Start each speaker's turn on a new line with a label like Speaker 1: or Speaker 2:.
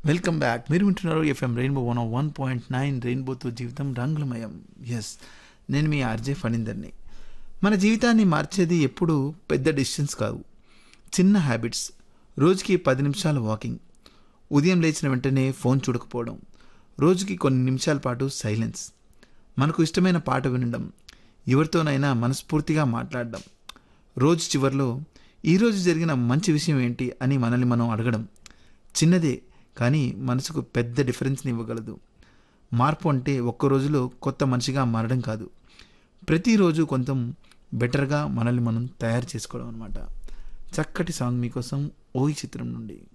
Speaker 1: Welcome back. మీరు వింటున్నారు FM rainbow 101.9 రెయిన్బోతో జీవితం రంగులమయం. ఎస్, నేను మీ ఆర్జే ఫణీందర్ని. మన జీవితాన్ని మార్చేది ఎప్పుడూ పెద్ద డిసిషన్స్ కావు, చిన్న హ్యాబిట్స్. రోజుకి 10 నిమిషాలు వాకింగ్, ఉదయం లేచిన వెంటనే ఫోన్ చూడకపోవడం, రోజుకి కొన్ని నిమిషాల పాటు సైలెన్స్, మనకు ఇష్టమైన పాట వినడం, ఎవరితోనైనా మనస్ఫూర్తిగా మాట్లాడడం, రోజు చివరిలో ఈరోజు జరిగిన మంచి విషయం ఏంటి అని మనల్ని మనం అడగడం. చిన్నదే కానీ మనసుకు పెద్ద డిఫరెన్స్ని ఇవ్వగలదు. మార్పు అంటే ఒక్క రోజులో కొత్త మనిషిగా మారడం కాదు, ప్రతిరోజు కొంచెం బెటర్గా మనల్ని మనం తయారు చేసుకోవడం అనమాట. చక్కటి సాంగ్ మీకోసం ఓ ఈ చిత్రం నుండి.